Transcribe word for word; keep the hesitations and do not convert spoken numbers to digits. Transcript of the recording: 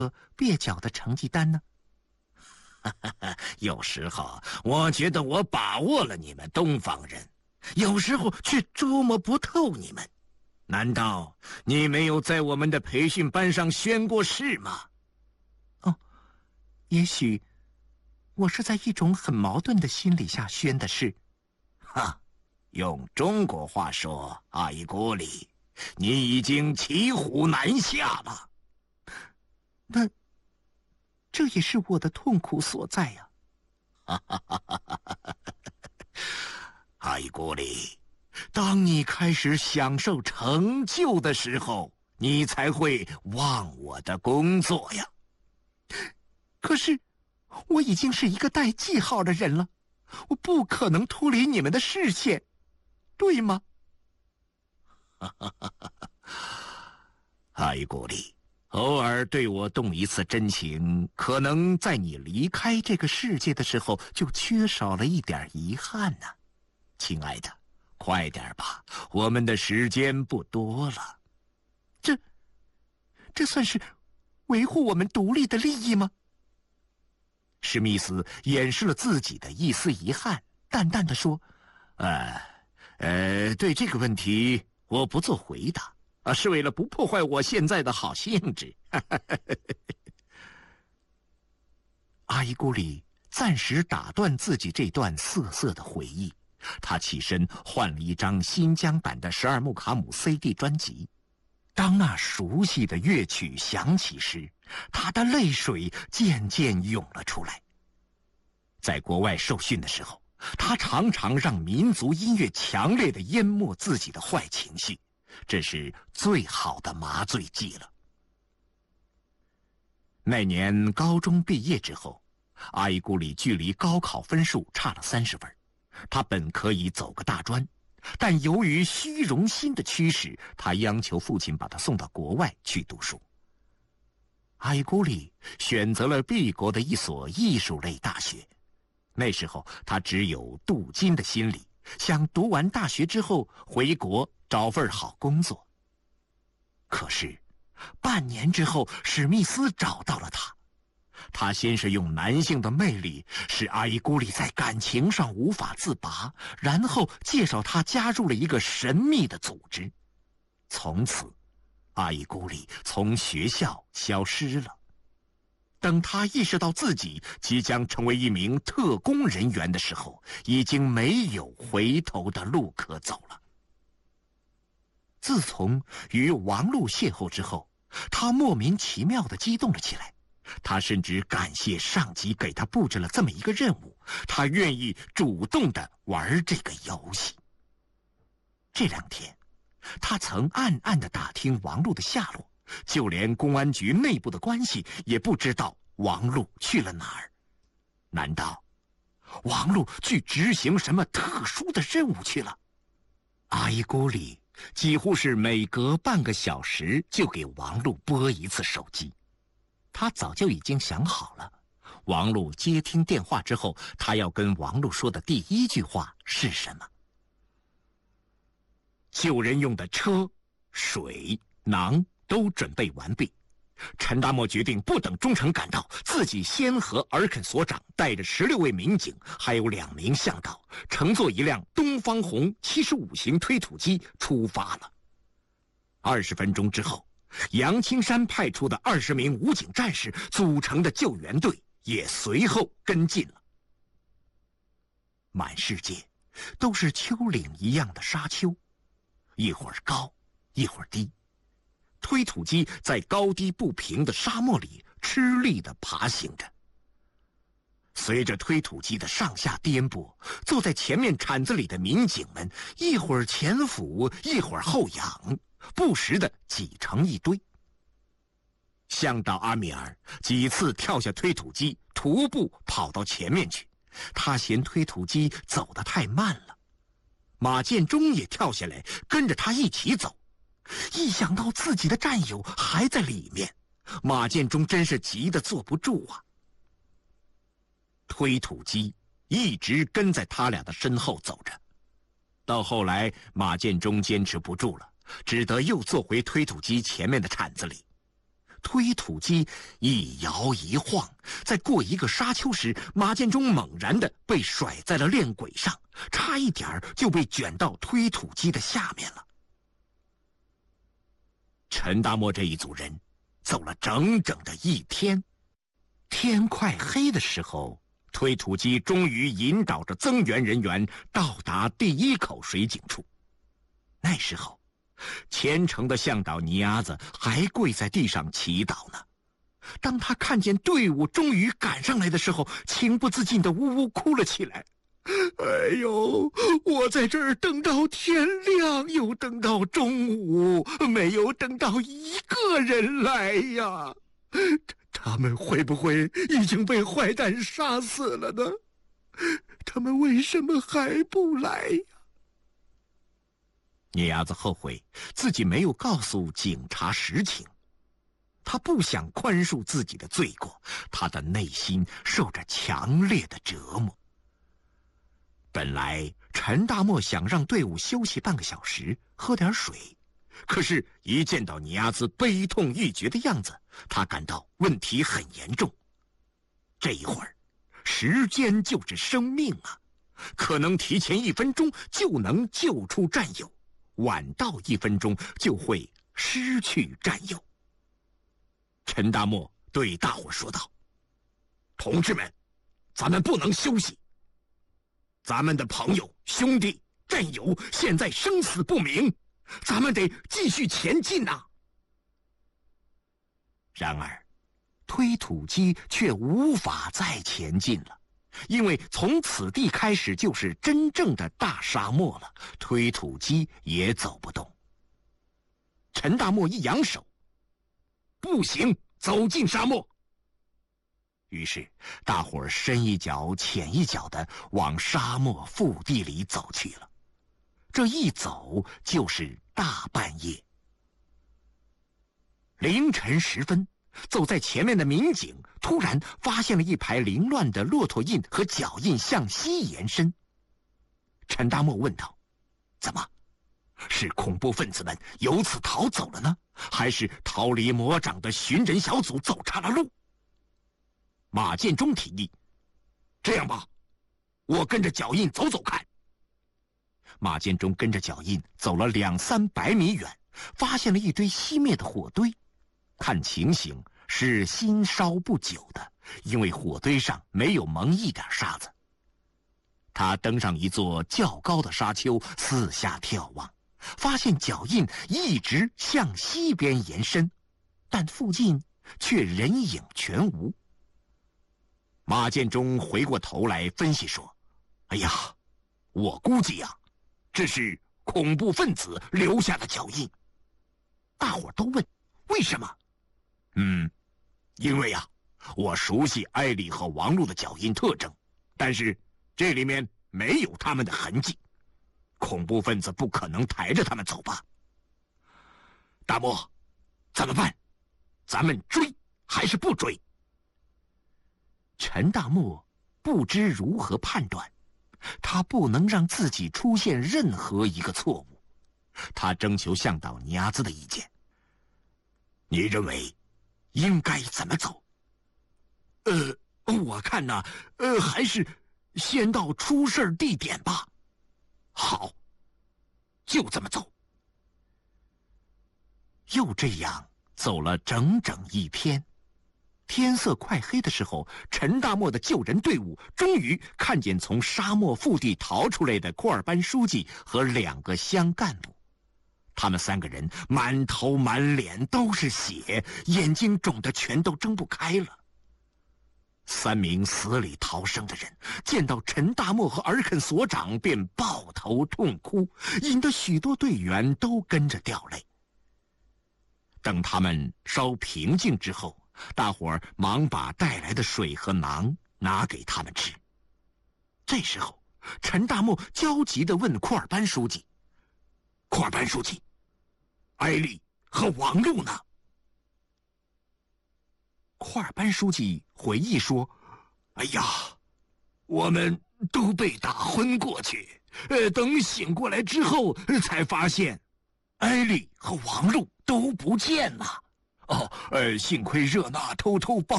蹩脚的成绩单呢？ 有时候我觉得我把握了你们东方人，有时候却捉摸不透你们。难道你没有在我们的培训班上宣过誓吗？ 哦，也许我是在一种很矛盾的心理下宣的誓。 哈，用中国话说，阿依古里，你已经骑虎难下了。 那这也是我的痛苦所在呀、 啊！阿依古里，当你开始享受成就的时候，你才会忘我的工作呀。 可是，我已经是一个带记号的人了，我不可能脱离你们的视线，对吗？ 阿依古里，偶尔对我动一次真情，可能在你离开这个世界的时候，就缺少了一点遗憾呢、啊。亲爱的，快点吧，我们的时间不多了。 这，这算是维护我们独立的利益吗？ 史密斯掩饰了自己的一丝遗憾，淡淡的说：“呃，呃，对这个问题我不做回答，啊，是为了不破坏我现在的好兴致。” 阿依古里暂时打断自己这段涩涩的回忆，他起身换了一张新疆版的十二木卡姆 C D 专辑。当那熟悉的乐曲响起时，他的泪水渐渐涌了出来。在国外受训的时候，他常常让民族音乐强烈地淹没自己的坏情绪，这是最好的麻醉剂了。那年高中毕业之后，阿依古里距离高考分数差了三十分，他本可以走个大专，但由于虚荣心的驱使，他央求父亲把他送到国外去读书。阿依古里选择了 B 国的一所艺术类大学，那时候他只有镀金的心理，想读完大学之后回国找份好工作。可是半年之后，史密斯找到了他。他先是用男性的魅力使阿依古里在感情上无法自拔，然后介绍他加入了一个神秘的组织。从此，阿依古里从学校消失了。等他意识到自己即将成为一名特工人员的时候，已经没有回头的路可走了。自从与王璐邂逅之后，他莫名其妙地激动了起来。他甚至感谢上级给他布置了这么一个任务，他愿意主动地玩这个游戏。这两天，他曾暗暗地打听王璐的下落，就连公安局内部的关系也不知道王璐去了哪儿。难道王璐去执行什么特殊的任务去了？阿依古里几乎是每隔半个小时就给王璐拨一次手机。他早就已经想好了，王璐接听电话之后，他要跟王璐说的第一句话是什么？救人用的车、水、囊都准备完毕。陈达莫决定不等忠诚赶到，自己先和尔肯所长带着十六位民警，还有两名向导，乘坐一辆东方红七十五型推土机出发了。二十分钟之后，杨青山派出的二十名武警战士组成的救援队也随后跟进了。满世界都是丘陵一样的沙丘，一会儿高，一会儿低。推土机在高低不平的沙漠里吃力地爬行着。随着推土机的上下颠簸，坐在前面铲子里的民警们一会儿前俯，一会儿后仰，不时地挤成一堆。向导阿米尔几次跳下推土机，徒步跑到前面去，他嫌推土机走得太慢了。马建忠也跳下来跟着他一起走。一想到自己的战友还在里面，马建忠真是急得坐不住啊。推土机一直跟在他俩的身后走着，到后来马建忠坚持不住了，只得又坐回推土机前面的铲子里。 推土机一摇一晃，在过一个沙丘时，马建忠猛然地被甩在了链轨上，差一点就被卷到推土机的下面了。陈大漠这一组人走了整整的一天，天快黑的时候，推土机终于引导着增援人员到达第一口水井处。那时候，虔诚的向导尼亚子还跪在地上祈祷呢。当他看见队伍终于赶上来的时候，情不自禁地呜呜哭了起来。哎呦，我在这儿等到天亮，又等到中午，没有等到一个人来呀！他们会不会已经被坏蛋杀死了呢？他们为什么还不来呀？聂伢子后悔自己没有告诉警察实情，他不想宽恕自己的罪过，他的内心受着强烈的折磨。本来陈大漠想让队伍休息半个小时，喝点水，可是一见到尼亚兹悲痛欲绝的样子，他感到问题很严重。这一会儿，时间就是生命啊，可能提前一分钟就能救出战友，晚到一分钟就会失去战友。陈大漠对大伙说道：“同志们，咱们不能休息。咱们的朋友、兄弟、战友现在生死不明，咱们得继续前进呐！”然而，推土机却无法再前进了，因为从此地开始就是真正的大沙漠了，推土机也走不动。陈大漠一扬手，不行，走进沙漠。于是，大伙儿深一脚浅一脚地往沙漠腹地里走去了。这一走就是大半夜。凌晨时分，走在前面的民警突然发现了一排凌乱的骆驼印和脚印向西延伸。陈大漠问道：“怎么？是恐怖分子们由此逃走了呢，还是逃离魔掌的寻人小组走岔了路？”马建忠提议：“这样吧，我跟着脚印走走看。”马建忠跟着脚印走了两三百米远，发现了一堆熄灭的火堆，看情形是新烧不久的，因为火堆上没有蒙一点沙子。他登上一座较高的沙丘，四下眺望，发现脚印一直向西边延伸，但附近却人影全无。马建忠回过头来分析说：“哎呀，我估计呀、啊，这是恐怖分子留下的脚印。”大伙都问：“为什么？”嗯，因为呀、啊，我熟悉艾丽和王璐的脚印特征，但是这里面没有他们的痕迹，恐怖分子不可能抬着他们走吧？大漠，怎么办？咱们追还是不追？陈大漠不知如何判断，他不能让自己出现任何一个错误。他征求向导尼亚兹的意见：“你认为应该怎么走？”呃，我看呢，呃，还是先到出事地点吧。好，就这么走。又这样走了整整一天。天色快黑的时候，陈大漠的救人队伍终于看见从沙漠腹地逃出来的库尔班书记和两个乡干部。他们三个人满头满脸都是血，眼睛肿得全都睁不开了。三名死里逃生的人见到陈大漠和尔肯所长便抱头痛哭，引得许多队员都跟着掉泪。等他们稍平静之后，大伙儿忙把带来的水和馕拿给他们吃。这时候，陈大漠焦急地问库尔班书记：“库尔班书记，艾丽和王璐呢？”库尔班书记回忆说：“哎呀，我们都被打昏过去，呃，等醒过来之后才发现，艾丽和王璐都不见了。 哦，呃，幸亏热娜偷偷帮。